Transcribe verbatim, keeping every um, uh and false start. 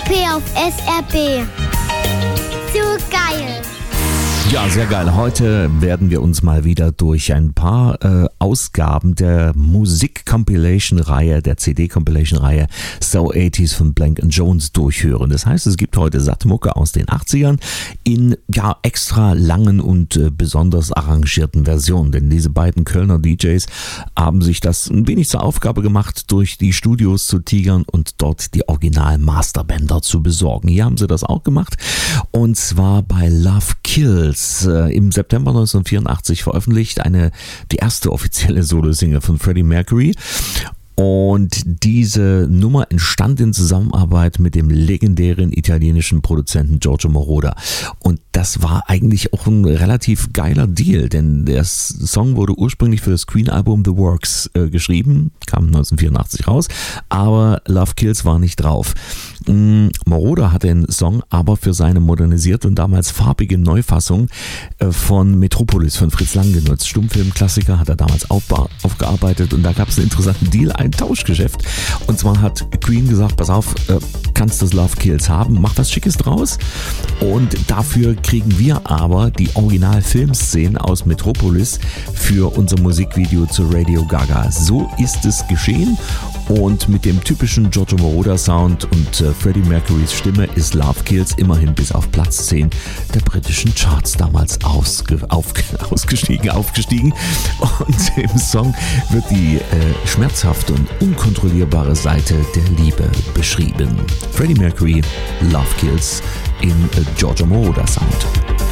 P auf S R B. So geil. Ja, sehr geil. Heute werden wir uns mal wieder durch ein paar äh, Ausgaben der Musik-Compilation-Reihe, der C D-Compilation-Reihe So achtziger von Blank and Jones durchhören. Das heißt, es gibt heute Sattmucke aus den achtzigern in ja extra langen und äh, besonders arrangierten Versionen. Denn diese beiden Kölner D Js haben sich das ein wenig zur Aufgabe gemacht, durch die Studios zu tigern und dort die Original-Masterbänder zu besorgen. Hier haben sie das auch gemacht, und zwar bei Love Kills. Im September neunzehnhundertvierundachtzig veröffentlicht, eine die erste offizielle Solo-Single von Freddie Mercury. Und diese Nummer entstand in Zusammenarbeit mit dem legendären italienischen Produzenten Giorgio Moroder. Und das war eigentlich auch ein relativ geiler Deal, denn der Song wurde ursprünglich für das Queen-Album The Works äh, geschrieben, kam neunzehnhundertvierundachtzig raus, aber Love Kills war nicht drauf. Mm, Moroder hat den Song aber für seine modernisierte und damals farbige Neufassung äh, von Metropolis von Fritz Lang genutzt. Stummfilmklassiker hat er damals aufba- aufgearbeitet, und da gab es einen interessanten Deal, ein Tauschgeschäft. Und zwar hat Queen gesagt, pass auf, äh, kannst das Love Kills haben, mach was Schickes draus, und dafür kriegen wir aber die Original-Filmszenen aus Metropolis für unser Musikvideo zu Radio Gaga. So ist es geschehen, und mit dem typischen Giorgio Moroder Sound und äh, Freddie Mercurys Stimme ist Love Kills immerhin bis auf Platz zehn der britischen Charts damals ausge- auf- ausgestiegen, aufgestiegen. Und im Song wird die äh, schmerzhafte und unkontrollierbare Seite der Liebe beschrieben. Freddie Mercury, Love Kills im äh, Giorgio Moroder Sound.